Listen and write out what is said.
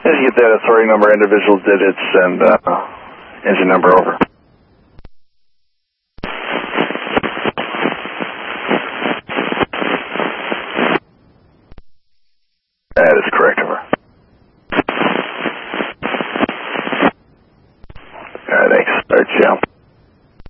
Just get that authority number, individual digits, and engine number over. That is correct, over. All right, thanks. All right, Jim.